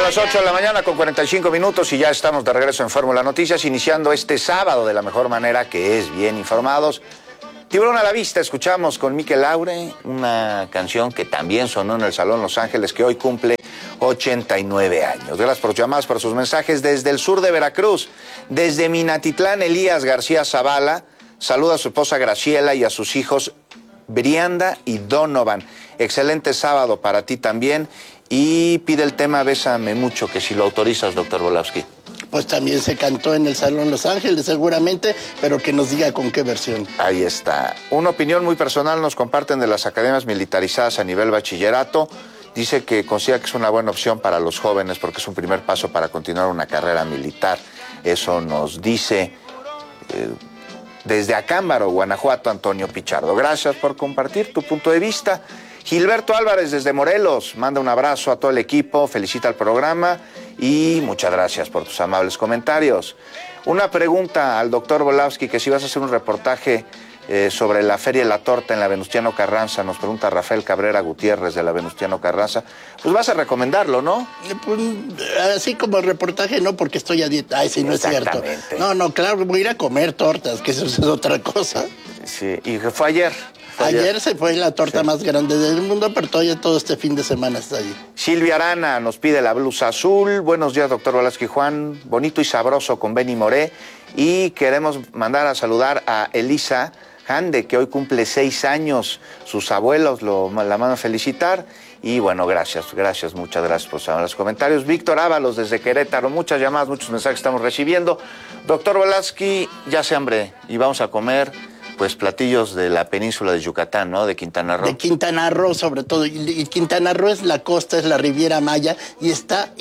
las 8 de la mañana con 45 minutos y ya estamos de regreso en Fórmula Noticias, iniciando este sábado de la mejor manera, que es bien informados. Tiburón a la vista, escuchamos con Mikel Laure, una canción que también sonó en el Salón Los Ángeles, que hoy cumple 89 años. Gracias por sus llamadas, por sus mensajes desde el sur de Veracruz, desde Minatitlán. Elías García Zavala saluda a su esposa Graciela y a sus hijos Brianda y Donovan. Excelente sábado para ti también. Y pide el tema Bésame Mucho, que si lo autorizas, doctor Volowski. Pues también se cantó en el Salón Los Ángeles, seguramente, pero que nos diga con qué versión. Ahí está. Una opinión muy personal nos comparten de las academias militarizadas a nivel bachillerato. Dice que considera que es una buena opción para los jóvenes porque es un primer paso para continuar una carrera militar. Eso nos dice desde Acámbaro, Guanajuato, Antonio Pichardo. Gracias por compartir tu punto de vista. Gilberto Álvarez desde Morelos manda un abrazo a todo el equipo, felicita al programa y muchas gracias por tus amables comentarios. Una pregunta al doctor Volowski, que si vas a hacer un reportaje sobre la Feria de la Torta en la Venustiano Carranza, nos pregunta Rafael Cabrera Gutiérrez de la Venustiano Carranza, pues vas a recomendarlo, ¿no? Pues, así como reportaje no, porque estoy a dieta. Ay, sí, no es cierto. No, claro, voy a ir a comer tortas, que eso es otra cosa. Sí, y fue ayer. Ayer se fue la torta más grande del mundo, pero todavía todo este fin de semana está ahí. Silvia Arana nos pide la blusa azul. Buenos días, doctor Volowski Juan. Bonito y sabroso con Benny Moré. Y queremos mandar a saludar a Elisa Hande, que hoy cumple 6 años. Sus abuelos la mandan a felicitar. Y bueno, gracias, muchas gracias por los comentarios. Víctor Ábalos desde Querétaro, muchas llamadas, muchos mensajes estamos recibiendo. Doctor Volowski, ya se hambre y vamos a comer pues platillos de la península de Yucatán, ¿no? De Quintana Roo. De Quintana Roo, sobre todo. Y Quintana Roo es la costa, es la Riviera Maya, y está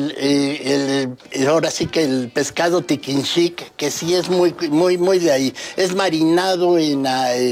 ahora sí que el pescado tiquinchic, que sí es muy de ahí. Es marinado en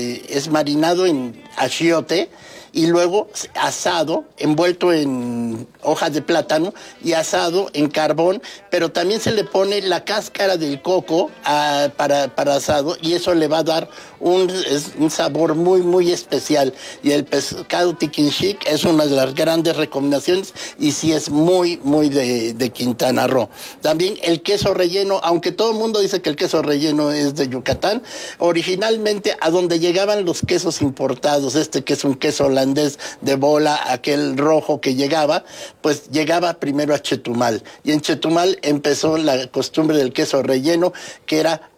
achiote, y luego asado, envuelto en hojas de plátano y asado en carbón, pero también se le pone la cáscara del coco para asado, y eso le va a dar un sabor muy especial. Y el pescado tiquinchic es una de las grandes recomendaciones, y sí es muy de Quintana Roo. También el queso relleno, aunque todo el mundo dice que el queso relleno es de Yucatán, originalmente a donde llegaban los quesos importados, que es un queso holandés de bola, aquel rojo que llegaba, pues llegaba primero a Chetumal, y en Chetumal empezó la costumbre del queso relleno, que era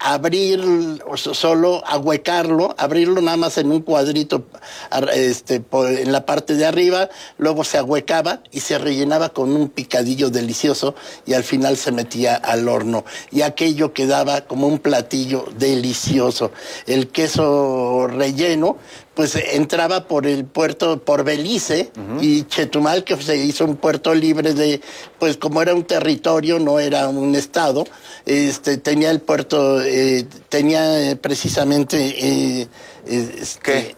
abrirlo nada más en un cuadrito en la parte de arriba, luego se ahuecaba y se rellenaba con un picadillo delicioso, y al final se metía al horno, y aquello quedaba como un platillo delicioso. El queso relleno pues entraba por el puerto, por Belice, y Chetumal, que se hizo un puerto libre pues como era un territorio, no era un estado, tenía el puerto, tenía precisamente ¿qué?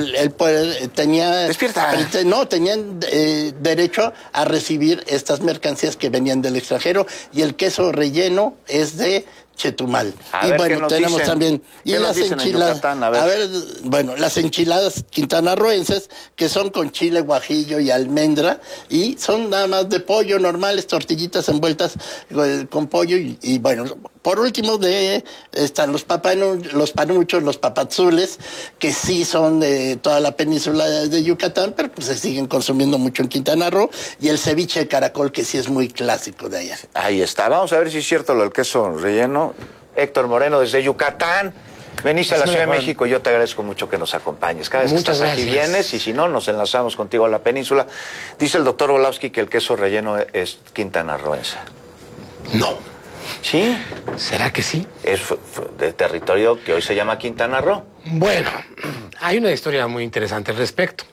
Tenía... Despierta. No, tenían derecho a recibir estas mercancías que venían del extranjero, y el queso relleno es de Chetumal. A y ver, bueno, tenemos dicen? también... Y las enchiladas... bueno, las enchiladas quintanarroenses, que son con chile guajillo y almendra, y son nada más de pollo normales, tortillitas envueltas con pollo, y bueno, por último están los panuchos, los papazules, que sí son de toda la península de Yucatán, pero pues se siguen consumiendo mucho en Quintana Roo, y el ceviche de caracol, que sí es muy clásico de allá. Ahí está, vamos a ver si es cierto lo del queso relleno. Héctor Moreno desde Yucatán. Veniste a la Ciudad de México, yo te agradezco mucho que nos acompañes. Cada vez que estás aquí vienes, y si no, nos enlazamos contigo a la península. Dice el doctor Volowski que el queso relleno es quintanarroense. No. ¿Sí? ¿Será que sí? Es de territorio que hoy se llama Quintana Roo. Bueno, hay una historia muy interesante al respecto.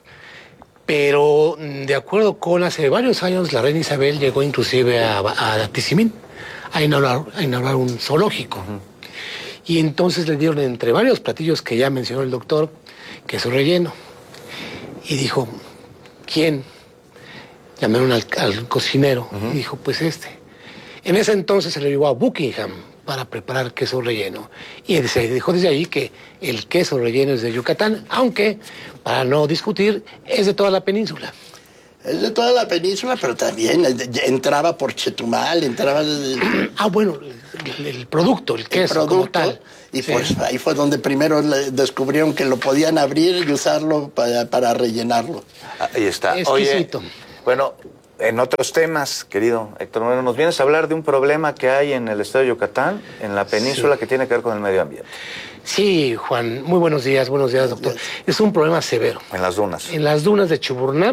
Pero de acuerdo con hace varios años, la reina Isabel llegó inclusive a Tizimín a inaugurar un zoológico. Y entonces le dieron, entre varios platillos que ya mencionó el doctor, queso relleno. Y dijo, ¿quién? Llamaron al cocinero y dijo, pues En ese entonces se le llevó a Buckingham para preparar queso relleno. Y se dijo desde ahí que el queso relleno es de Yucatán, aunque, para no discutir, es de toda la península. Es de toda la península, pero también entraba por Chetumal, entraba... Bueno, el producto, el queso como tal. Y pues ahí fue donde primero descubrieron que lo podían abrir y usarlo para rellenarlo. Ahí está. Exquisito. Oye, bueno, en otros temas, querido Héctor Moreno, nos vienes a hablar de un problema que hay en el estado de Yucatán, en la península, que tiene que ver con el medio ambiente. Sí, Juan, muy buenos días, doctor. Es un problema severo. En las dunas. En las dunas de Chuburná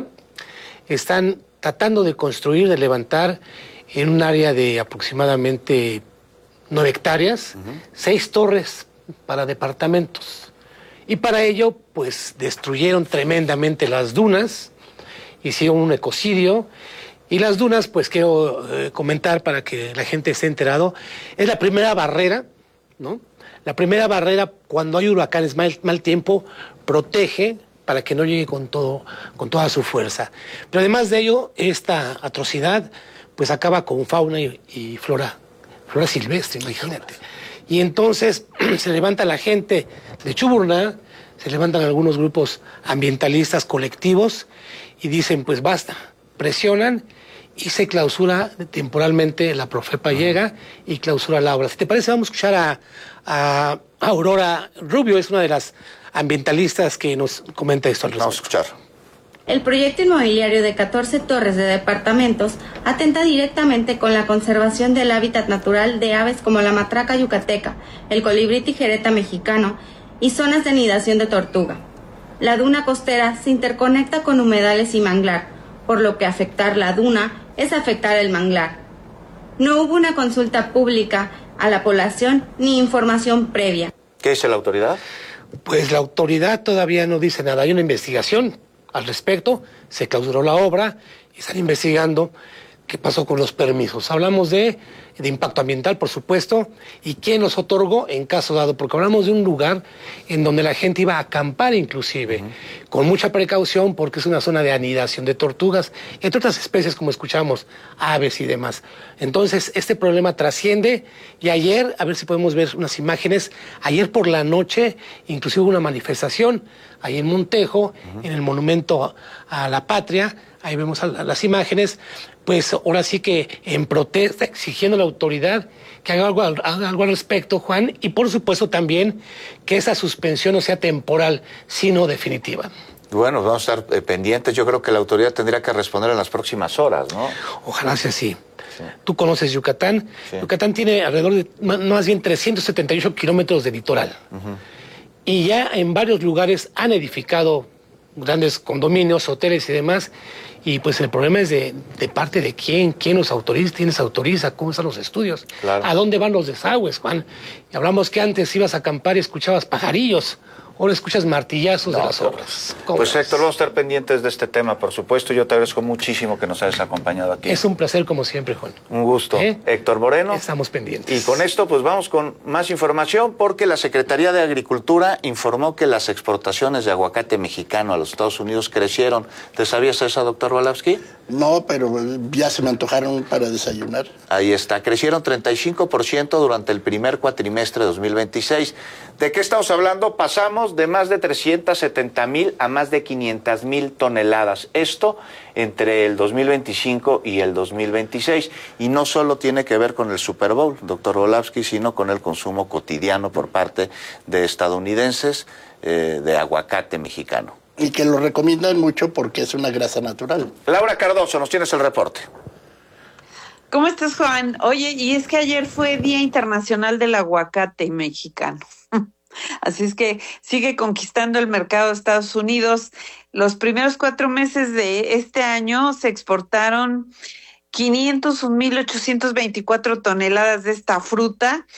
están tratando de construir, de levantar en un área de aproximadamente 9 hectáreas, 6 torres para departamentos. Y para ello, pues, destruyeron tremendamente las dunas, hicieron un ecocidio. Y las dunas, pues, quiero comentar para que la gente esté enterado, es la primera barrera, ¿no? La primera barrera, cuando hay huracanes, mal tiempo, protege para que no llegue con toda su fuerza. Pero además de ello, esta atrocidad, pues, acaba con fauna y flora silvestre, imagínate. Y entonces se levanta la gente de Chuburná, se levantan algunos grupos ambientalistas colectivos y dicen, pues basta, presionan y se clausura temporalmente, la Profepa llega y clausura la obra. Si te parece, vamos a escuchar a Aurora Rubio, es una de las ambientalistas que nos comenta esto al respecto. Vamos a escuchar. El proyecto inmobiliario de 14 torres de departamentos atenta directamente con la conservación del hábitat natural de aves como la matraca yucateca, el colibrí tijereta mexicano y zonas de nidación de tortuga. La duna costera se interconecta con humedales y manglar, por lo que afectar la duna es afectar el manglar. No hubo una consulta pública a la población ni información previa. ¿Qué dice la autoridad? Pues la autoridad todavía no dice nada. Hay una investigación al respecto, se clausuró la obra y están investigando qué pasó con los permisos. Hablamos de impacto ambiental, por supuesto, y quién los otorgó en caso dado, porque hablamos de un lugar en donde la gente iba a acampar inclusive, con mucha precaución, porque es una zona de anidación de tortugas, entre otras especies como escuchamos, aves y demás. Entonces, este problema trasciende, y ayer, a ver si podemos ver unas imágenes, ayer por la noche, inclusive hubo una manifestación, ahí en Montejo, en el Monumento a la Patria, ahí vemos las imágenes, pues ahora sí que en protesta, exigiendo a la autoridad que haga algo al respecto, Juan, y por supuesto también que esa suspensión no sea temporal, sino definitiva. Bueno, vamos a estar pendientes. Yo creo que la autoridad tendría que responder en las próximas horas, ¿no? Ojalá sea así. Sí. Tú conoces Yucatán. Sí. Yucatán tiene alrededor de más bien 378 kilómetros de litoral. Y ya en varios lugares han edificado grandes condominios, hoteles y demás. Y pues el problema es de parte de quién los autoriza, quién les autoriza, cómo están los estudios, claro. A dónde van los desagües, Juan. Y hablamos que antes ibas a acampar y escuchabas pajarillos, ahora escuchas martillazos de las obras. Pues Héctor, vamos a estar pendientes de este tema, por supuesto. Yo te agradezco muchísimo que nos hayas acompañado aquí. Es un placer como siempre, Juan. Un gusto. Héctor Moreno. Estamos pendientes. Y con esto pues vamos con más información, porque la Secretaría de Agricultura informó que las exportaciones de aguacate mexicano a los Estados Unidos crecieron. ¿Te sabías eso, doctor Walawski? No, pero ya se me antojaron para desayunar. Ahí está, crecieron 35% durante el primer cuatrimestre de 2026. ¿De qué estamos hablando? Pasamos de más de 370,000 a más de 500,000 toneladas. Esto entre el 2025 y el 2026. Y no solo tiene que ver con el Super Bowl, doctor Walawski, sino con el consumo cotidiano por parte de estadounidenses de aguacate mexicano. Y que lo recomiendan mucho porque es una grasa natural. Laura Cardoso, nos tienes el reporte. ¿Cómo estás, Juan? Oye, y es que ayer fue Día Internacional del Aguacate Mexicano. Así es que sigue conquistando el mercado de Estados Unidos. Los primeros 4 meses de este año se exportaron 501,824 toneladas de esta fruta.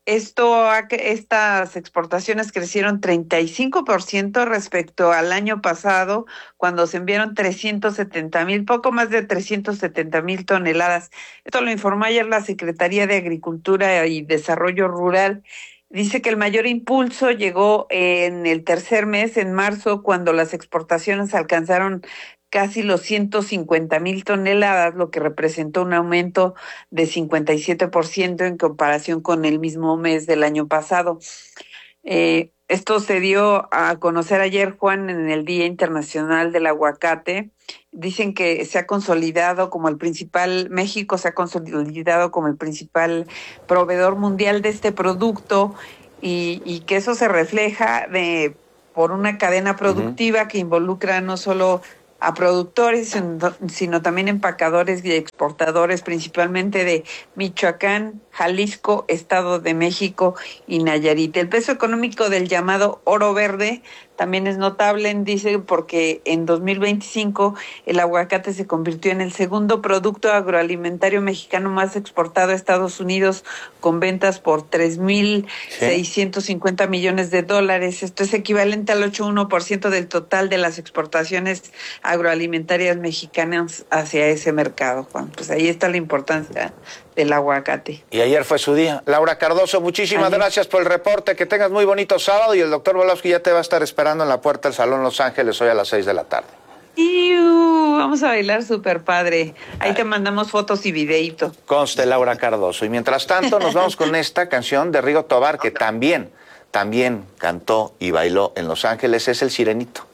Estas exportaciones crecieron 35% respecto al año pasado, cuando se enviaron 370,000, poco más de 370,000 toneladas. Esto lo informó ayer la Secretaría de Agricultura y Desarrollo Rural. Dice que el mayor impulso llegó en el tercer mes, en marzo, cuando las exportaciones alcanzaron casi los 150,000 toneladas, lo que representó un aumento de 57% en comparación con el mismo mes del año pasado. Esto se dio a conocer ayer, Juan, en el Día Internacional del Aguacate. Dicen que se ha consolidado como el principal, México se ha consolidado como el principal proveedor mundial de este producto y que eso se refleja por una cadena productiva que involucra no solo a productores, sino también empacadores y exportadores, principalmente de Michoacán, Jalisco, Estado de México y Nayarit. El peso económico del llamado oro verde también es notable, dice, porque en 2025 el aguacate se convirtió en el segundo producto agroalimentario mexicano más exportado a Estados Unidos, con ventas por 3.650 millones de dólares. Esto es equivalente al 8,1% del total de las exportaciones agroalimentarias mexicanas hacia ese mercado, Juan. Pues ahí está la importancia del aguacate. Y ayer fue su día. Laura Cardoso, muchísimas gracias por el reporte. Que tengas muy bonito sábado y el doctor Volosky ya te va a estar esperando en la puerta del Salón Los Ángeles hoy a las 6 de la tarde. Vamos a bailar súper padre. Ahí te mandamos fotos y videíto. Conste, Laura Cardoso. Y mientras tanto nos vamos con esta canción de Rigo Tobar, que también cantó y bailó en Los Ángeles. Es El Sirenito.